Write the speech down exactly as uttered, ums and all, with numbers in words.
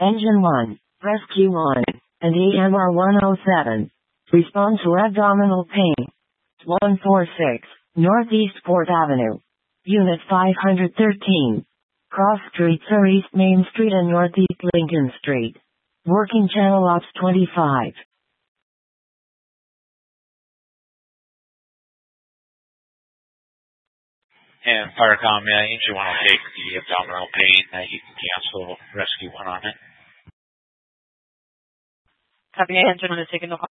Engine one, Rescue one, and E M R one oh seven. Respond to abdominal pain. one forty-six, Northeast fourth Avenue. Unit five hundred thirteen. Cross streets are East Main Street and Northeast Lincoln Street. Working channel ops twenty-five. And Firecom, uh, Engine one will take the abdominal pain. Uh, you can cancel Rescue one on it. Copy, Engine one is taking the